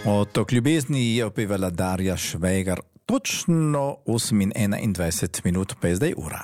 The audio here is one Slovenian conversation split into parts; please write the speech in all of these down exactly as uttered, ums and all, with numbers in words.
Otok ljubezni je opevala Darja Švegar. Točno osem in enaindvajset minut pa je zdaj ura.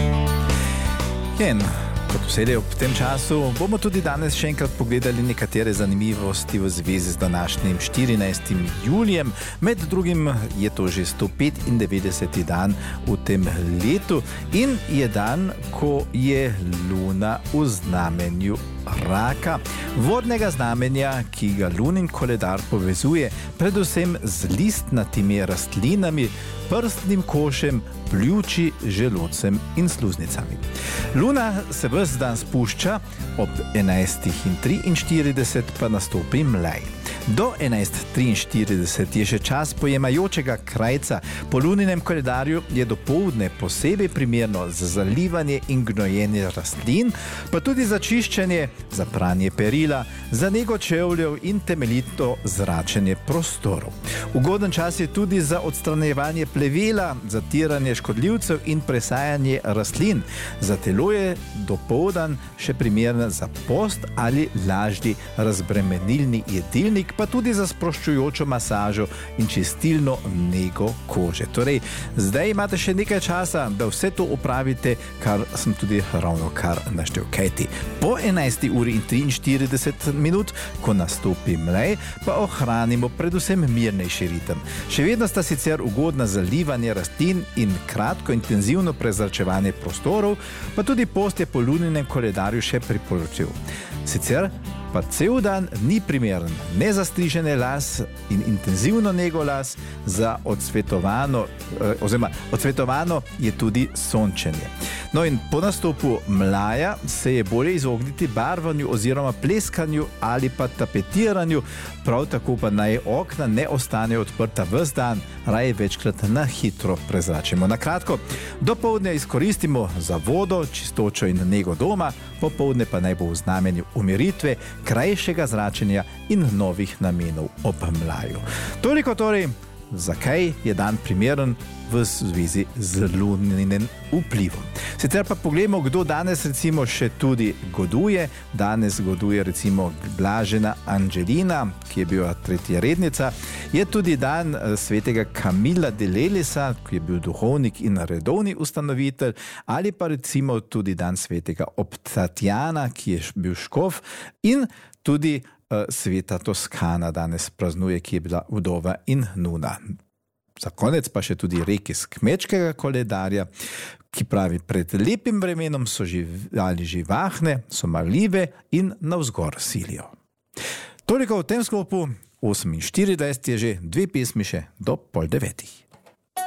In kot vsede ob tem času bomo tudi danes še enkrat pogledali nekatere zanimivosti v zvezi z današnjim štirinajstim julijem. Med drugim je to že sto petindevetdeseti dan v tem letu in je dan, ko je Luna v znamenju Raka, vodnega znamenja, ki ga lunin koledar povezuje predvsem z listnatimi rastlinami, prstnim košem, pljuči, želodcem in sluznicami. Luna se ves dan spušča, ob enajstih triinštirideset pa nastopi mlaj. Do enajstih triinštirideset je še čas pojemajočega krajca. Po luninem koledarju je dopoldne posebej primerno za zalivanje in gnojenje rastlin, pa tudi za čiščenje, za pranje perila, za nego čevljev in temeljito zračenje prostorov. Ugoden čas je tudi za odstranjevanje plevela, zatiranje škodljivcev in presajanje rastlin. Za telo je dopoldan še primeren za post ali lažji razbremenilni jedilnik, pa tudi za sproščujočo masažo in čistilno nego kože. Torej, zdaj imate še nekaj časa, da vse to opravite, kar sem tudi ravno kar naštel. Kajti po enajsti uri in triinštirideset minut, ko nastopi mlaj, pa ohranimo predvsem mirnejši ritem. Še vedno sta sicer ugodna zalivanje rastlin in kratko intenzivno prezračevanje prostorov, pa tudi post je po luninem koledarju še priporočil. Sicer pa cel dan ni primeren ne za strižene las in intenzivno nego las, za odsvetovano, oziroma odsvetovano je tudi sončenje. No in po nastopu mlaja se je bolje izogniti barvanju oziroma pleskanju ali pa tapetiranju, prav tako pa naj okna ne ostanejo odprta ves dan, raje večkrat na hitro prezračimo. Na kratko, dopoldne izkoristimo za vodo, čistočo in nego doma, popoldne pa naj bo v znamenju umiritve, krajšega zračenja in novih namenov ob mlaju. Toliko torej, zakaj je dan primeren v zvezi z luninim vplivom. Sicer pa pogledamo, kdo danes recimo še tudi goduje. Danes goduje recimo blažena Angelina, ki je bila tretja rednica. Je tudi dan svetega Kamila de Lelisa, ki je bil duhovnik in redovni ustanovitelj, ali pa recimo tudi dan svetega Optatijana, ki je bil škof, in tudi uh, sveta Toskana danes praznuje, ki je bila vdova in nuna. Za konec pa še tudi rek iz kmečkega koledarja, ki pravi: pred lepim vremenom so živali živahne, so marljive in navzgor silijo. Toliko v tem sklopu, oseminštirideset je že, dve pesmi še do pol devetih.